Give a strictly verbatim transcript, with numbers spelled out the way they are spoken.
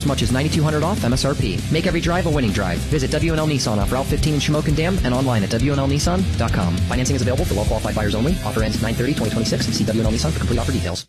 as much as nine thousand two hundred dollars off M S R P. Make every drive a winning drive. Visit W and L Nissan off Route fifteen in Shamokin Dam and online at W and L Nissan dot com. Financing is available for well-qualified buyers only. Offer ends nine thirty twenty twenty-six. See W and L Nissan for complete offer details.